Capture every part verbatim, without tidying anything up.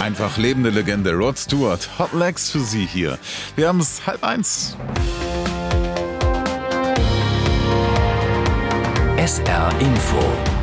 Einfach lebende Legende Rod Stewart. Hot Legs für Sie hier. Wir haben es halb eins. S R Info.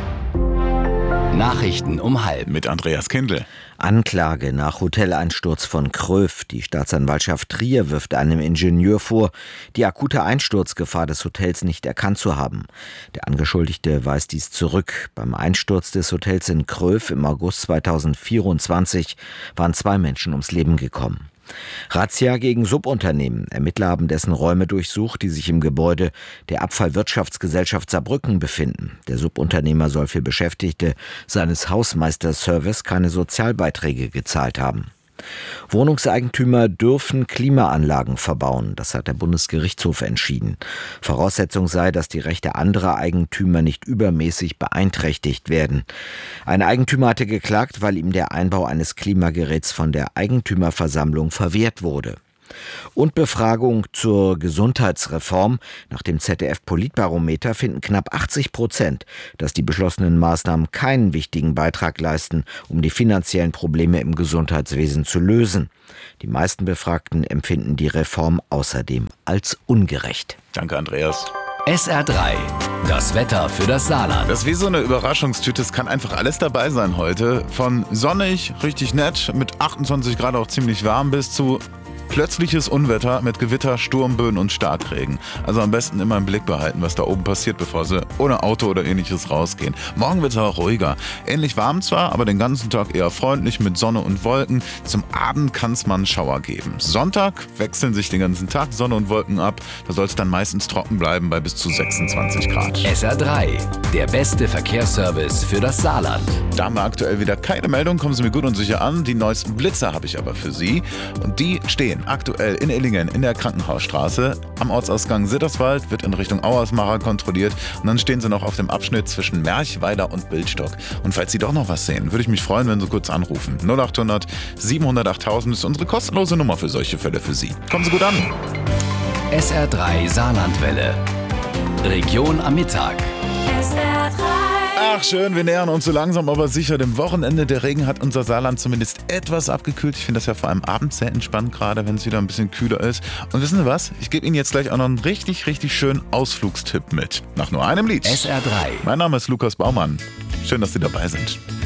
Nachrichten um halb. Mit Andreas Kindl. Anklage nach Hoteleinsturz von Kröv. Die Staatsanwaltschaft Trier wirft einem Ingenieur vor, die akute Einsturzgefahr des Hotels nicht erkannt zu haben. Der Angeschuldigte weist dies zurück. Beim Einsturz des Hotels in Kröv im August zweitausendvierundzwanzig waren zwei Menschen ums Leben gekommen. Razzia gegen Subunternehmen. Ermittler haben dessen Räume durchsucht, die sich im Gebäude der Abfallwirtschaftsgesellschaft Saarbrücken befinden. Der Subunternehmer soll für Beschäftigte seines Hausmeisterservice keine Sozialbeiträge gezahlt haben. Wohnungseigentümer dürfen Klimaanlagen verbauen. Das hat der Bundesgerichtshof entschieden. Voraussetzung sei, dass die Rechte anderer Eigentümer nicht übermäßig beeinträchtigt werden. Ein Eigentümer hatte geklagt, weil ihm der Einbau eines Klimageräts von der Eigentümerversammlung verwehrt wurde. Und Befragung zur Gesundheitsreform. Nach dem Z D F-Politbarometer finden knapp achtzig Prozent, dass die beschlossenen Maßnahmen keinen wichtigen Beitrag leisten, um die finanziellen Probleme im Gesundheitswesen zu lösen. Die meisten Befragten empfinden die Reform außerdem als ungerecht. Danke, Andreas. S R drei. Das Wetter für das Saarland. Das ist wie so eine Überraschungstüte. Es kann einfach alles dabei sein heute. Von sonnig, richtig nett, mit achtundzwanzig Grad auch ziemlich warm, bis zu plötzliches Unwetter mit Gewitter, Sturmböen und Starkregen. Also am besten immer im Blick behalten, was da oben passiert, bevor Sie ohne Auto oder ähnliches rausgehen. Morgen wird es auch ruhiger. Ähnlich warm zwar, aber den ganzen Tag eher freundlich mit Sonne und Wolken. Zum Abend kann es mal einen Schauer geben. Sonntag wechseln sich den ganzen Tag Sonne und Wolken ab. Da soll es dann meistens trocken bleiben bei bis zu sechsundzwanzig Grad. S R drei. Der beste Verkehrsservice für das Saarland. Da haben wir aktuell wieder keine Meldung. Kommen Sie mir gut und sicher an. Die neuesten Blitzer habe ich aber für Sie. Und die stehen aktuell in Illingen in der Krankenhausstraße. Am Ortsausgang Sitterswald wird in Richtung Auersmacher kontrolliert. Und dann stehen sie noch auf dem Abschnitt zwischen Merchweider und Bildstock. Und falls Sie doch noch was sehen, würde ich mich freuen, wenn Sie kurz anrufen. null acht hundert siebenhundertacht tausend ist unsere kostenlose Nummer für solche Fälle für Sie. Kommen Sie gut an. S R drei Saarlandwelle. Region am Mittag. S R drei. Ach schön, wir nähern uns so langsam aber sicher dem Wochenende. Der Regen hat unser Saarland zumindest etwas abgekühlt. Ich finde das ja vor allem abends sehr entspannt, gerade wenn es wieder ein bisschen kühler ist. Und wissen Sie was? Ich gebe Ihnen jetzt gleich auch noch einen richtig, richtig schönen Ausflugstipp mit. Nach nur einem Lied. S R drei. Mein Name ist Lukas Baumann. Schön, dass Sie dabei sind.